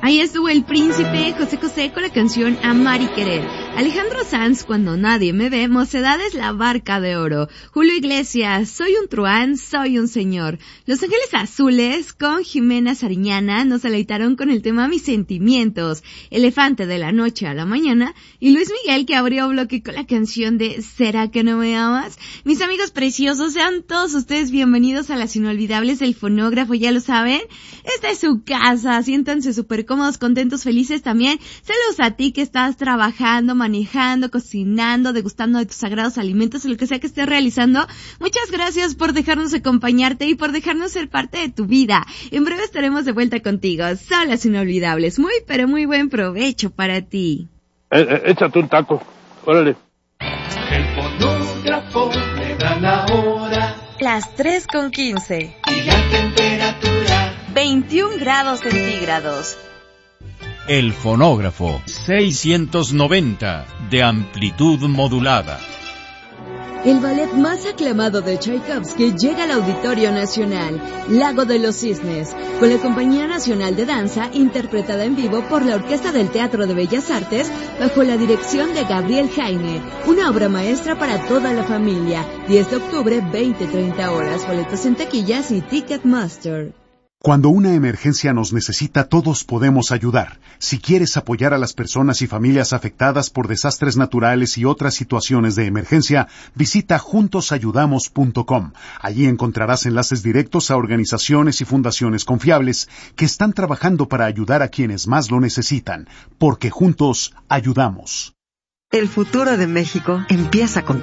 Ahí estuvo el príncipe José José con la canción Amar y Querer. Alejandro Sanz, Cuando Nadie Me Ve. Mocedades, La Barca de Oro. Julio Iglesias, Soy un truán, soy un señor. Los Ángeles Azules con Jimena Sariñana nos deleitaron con el tema Mis Sentimientos. Elefante, de la noche a la mañana. Y Luis Miguel, que abrió bloque con la canción de ¿Será que no me amas? Mis amigos preciosos, sean todos ustedes bienvenidos a las inolvidables del fonógrafo, ya lo saben. Esta es su casa, siéntanse súper cómodos, contentos, felices también. Saludos a ti que estás trabajando, manejando, cocinando, degustando de tus sagrados alimentos, lo que sea que estés realizando. Muchas gracias por dejarnos acompañarte y por dejarnos ser parte de tu vida. En breve estaremos de vuelta contigo. Son las inolvidables. Muy, pero muy buen provecho para ti. Échate un taco. Órale. El fonógrafo le da la hora. Las 3:15. Y la temperatura 21 grados centígrados. El fonógrafo 690 de amplitud modulada. El ballet más aclamado de Tchaikovsky llega al Auditorio Nacional, Lago de los Cisnes, con la Compañía Nacional de Danza, interpretada en vivo por la Orquesta del Teatro de Bellas Artes, bajo la dirección de Gabriel Jaime, una obra maestra para toda la familia. 10 de octubre, 20-30 horas, boletos en taquillas y Ticketmaster. Cuando una emergencia nos necesita, todos podemos ayudar. Si quieres apoyar a las personas y familias afectadas por desastres naturales y otras situaciones de emergencia, visita juntosayudamos.com. Allí encontrarás enlaces directos a organizaciones y fundaciones confiables que están trabajando para ayudar a quienes más lo necesitan, porque juntos ayudamos. El futuro de México empieza con